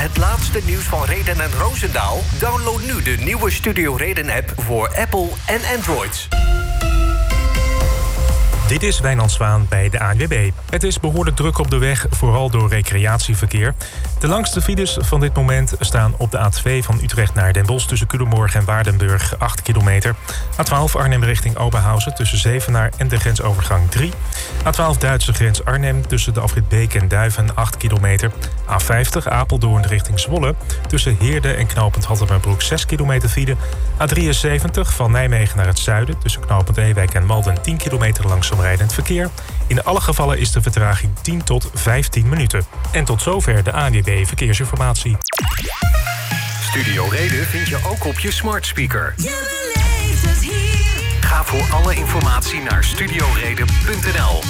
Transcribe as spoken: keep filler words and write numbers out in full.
Het laatste nieuws van Reden en Roosendaal? Download nu de nieuwe Studio Reden-app voor Apple en Android. Dit is Wijnand Zwaan bij de A N W B. Het is behoorlijk druk op de weg, vooral door recreatieverkeer. De langste files van dit moment staan op de A twee van Utrecht naar Den Bosch... tussen Culemborg en Waardenburg, acht kilometer. A twaalf Arnhem richting Oberhausen tussen Zevenaar en de grensovergang drie. A twaalf Duitse grens Arnhem tussen de afrit Beek en Duiven, acht kilometer. A vijftig Apeldoorn richting Zwolle tussen Heerde en knooppunt Hattemerbroek, zes kilometer file. A drieënzeventig van Nijmegen naar het zuiden tussen knooppunt Ewijk en Malden, tien kilometer langzaam rijdend verkeer. In alle gevallen is de vertraging tien tot vijftien minuten. En tot zover de A N W B Verkeersinformatie. Studio Reden vind je ook op je smart speaker. Je beleeft het hier. Ga voor alle informatie naar studio reden punt n l.